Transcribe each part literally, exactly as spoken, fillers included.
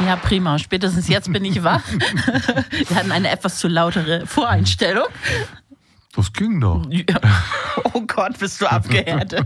Ja, prima. Spätestens jetzt bin ich wach. Wir hatten eine etwas zu lautere Voreinstellung. Das ging doch. Ja. Oh Gott, bist du abgehärtet.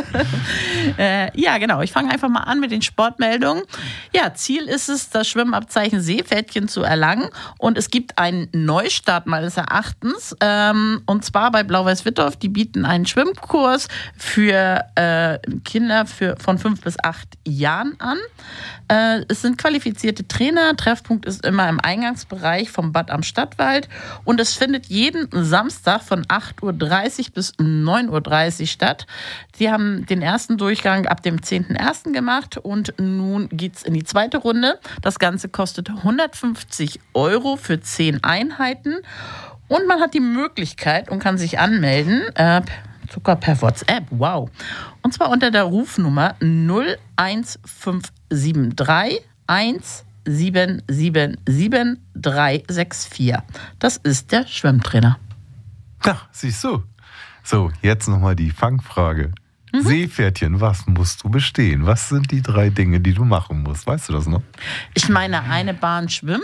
äh, ja, genau. Ich fange einfach mal an mit den Sportmeldungen. Ja, Ziel ist es, das Schwimmabzeichen Seepferdchen zu erlangen. Und es gibt einen Neustart meines Erachtens. Ähm, und zwar bei Blau-Weiß-Wittorf. Die bieten einen Schwimmkurs für äh, Kinder für, von fünf bis acht Jahren an. Äh, es sind qualifizierte Trainer. Treffpunkt ist immer im Eingangsbereich vom Bad am Stadtwald. Und es findet jeden Samstag von acht Uhr dreißig bis neun Uhr dreißig statt. Sie haben den ersten Durchgang ab dem zehnten ersten gemacht und nun geht's in die zweite Runde. Das Ganze kostet hundertfünfzig Euro für zehn Einheiten und man hat die Möglichkeit und kann sich anmelden, äh, sogar per WhatsApp, wow. Und zwar unter der Rufnummer null eins fünf sieben drei eins sieben sieben sieben drei sechs vier. Das ist der Schwimmtrainer. Ja, siehst du. So, jetzt nochmal die Fangfrage. Mhm. Seepferdchen, was musst du bestehen? Was sind die drei Dinge, die du machen musst? Weißt du das noch? Ich meine, eine Bahn schwimmen.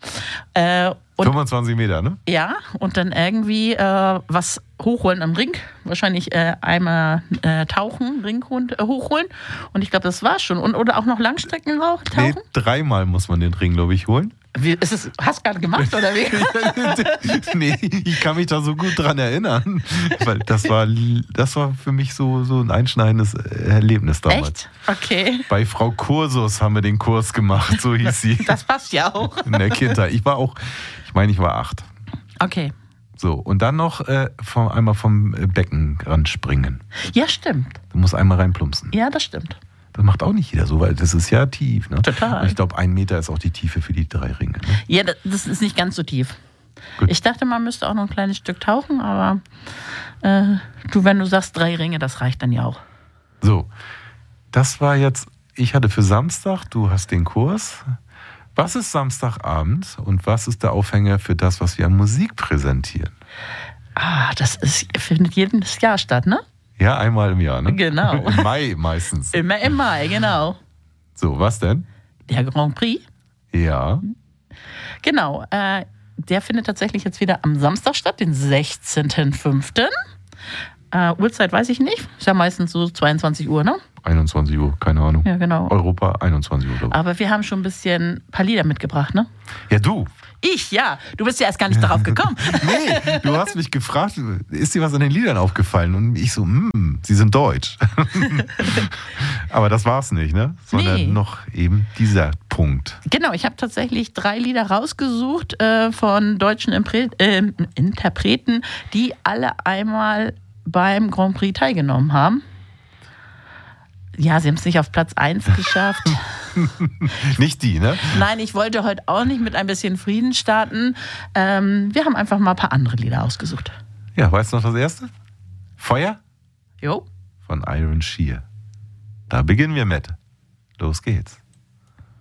Äh, und, fünfundzwanzig Meter, ne? Ja, und dann irgendwie äh, was hochholen am Ring. Wahrscheinlich äh, einmal äh, tauchen, Ring äh, hochholen. Und ich glaube, das war's schon. Und, oder auch noch Langstrecken tauchen? Nee, dreimal muss man den Ring, glaube ich, holen. Wie, ist es, hast du gerade gemacht, oder wie? Nee, ich kann mich da so gut dran erinnern. Weil das war, das war für mich so, so ein einschneidendes Erlebnis damals. Echt? Okay. Bei Frau Kursus haben wir den Kurs gemacht, so hieß sie. Das passt ja auch. In der Kindheit. Ich war auch, ich meine, ich war acht. Okay. So, und dann noch äh, vom, einmal vom Beckenrand springen. Ja, stimmt. Du musst einmal reinplumpsen. Ja, das stimmt. Das macht auch nicht jeder so, weil das ist ja tief. Ne? Total. Und ich glaube, ein Meter ist auch die Tiefe für die drei Ringe. Ne? Ja, das ist nicht ganz so tief. Gut. Ich dachte, man müsste auch noch ein kleines Stück tauchen, aber äh, du, wenn du sagst drei Ringe, das reicht dann ja auch. So, das war jetzt, ich hatte für Samstag, du hast den Kurs. Was ist Samstagabend und was ist der Aufhänger für das, was wir an Musik präsentieren? Ah, das ist, findet jedes Jahr statt, ne? Ja, einmal im Jahr, ne? Genau. Im Mai meistens. Immer im Mai, genau. So, was denn? Der Grand Prix. Ja. Genau, äh, der findet tatsächlich jetzt wieder am Samstag statt, den sechzehnten fünften Äh, Uhrzeit weiß ich nicht. Ist ja meistens so zweiundzwanzig Uhr, ne? einundzwanzig Uhr, keine Ahnung. Ja, genau. Europa, einundzwanzig Uhr, glaube ich. Aber wir haben schon ein bisschen ein paar Lieder mitgebracht, ne? Ja, du. Ich, ja. Du bist ja erst gar nicht darauf gekommen. Nee, du hast mich gefragt, ist dir was an den Liedern aufgefallen? Und ich so, hm, sie sind deutsch. Aber das war's nicht, ne? Sondern nee. noch eben dieser Punkt. Genau, ich habe tatsächlich drei Lieder rausgesucht äh, von deutschen Impre- äh, Interpreten, die alle einmal beim Grand Prix teilgenommen haben. Ja, sie haben es nicht auf Platz eins geschafft. Nicht die, ne? Nein, ich wollte heute auch nicht mit ein bisschen Frieden starten. Ähm, wir haben einfach mal ein paar andere Lieder ausgesucht. Ja, weißt du noch das erste? Feuer? Jo. Von Iron Shear. Da beginnen wir mit. Los geht's.